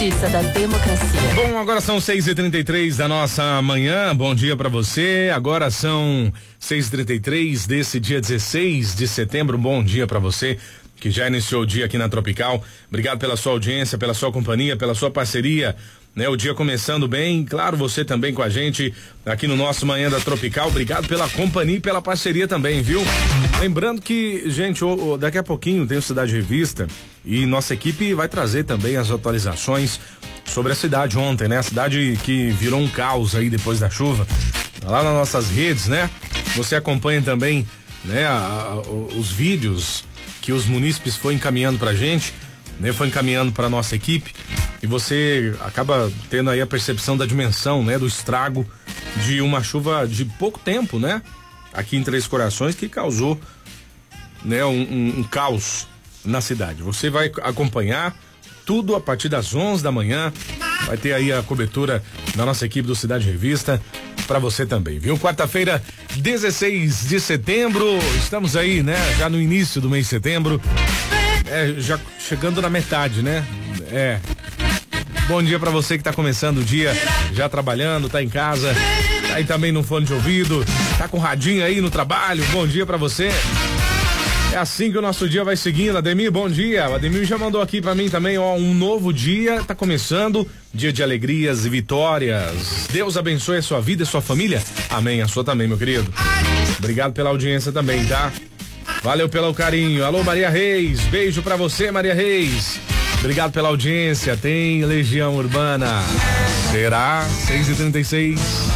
Justiça da democracia. Bom, agora são 6h33 da nossa manhã. Bom dia pra você. Agora são 6h33 desse dia 16 de setembro. Bom dia pra você que já iniciou o dia aqui na Tropical. Obrigado pela sua audiência, pela sua companhia, pela sua parceria. Né, o dia começando bem, claro, você também com a gente aqui no nosso Manhã da Tropical. Obrigado pela companhia e pela parceria também, viu? Lembrando que, gente, daqui a pouquinho tem o Cidade Revista e nossa equipe vai trazer também as atualizações sobre a cidade ontem, né? A cidade que virou um caos aí depois da chuva. Lá nas nossas redes, né? Você acompanha também, né, os vídeos que os munícipes foram encaminhando pra gente, né? Foi encaminhando pra nossa equipe. E você acaba tendo aí a percepção da dimensão, né? Do estrago de uma chuva de pouco tempo, né? Aqui em Três Corações, que causou, né? Um caos na cidade. Você vai acompanhar tudo a partir das 11 da manhã. Vai ter aí a cobertura da nossa equipe do Cidade Revista pra você também, viu? Quarta-feira, 16 de setembro. Estamos aí, né? Já no início do mês de setembro. Já chegando na metade, né? Bom dia pra você que tá começando o dia já trabalhando, tá em casa, tá aí também no fone de ouvido, tá com radinho aí no trabalho. Bom dia pra você. É assim que o nosso dia vai seguindo. Ademir, bom dia. O Ademir já mandou aqui pra mim também, ó, um novo dia tá começando, dia de alegrias e vitórias. Deus abençoe a sua vida e a sua família. Amém, a sua também, meu querido. Obrigado pela audiência também, tá? Valeu pelo carinho. Alô, Maria Reis, beijo pra você, Maria Reis. Obrigado pela audiência. Tem Legião Urbana. Será? 6h36.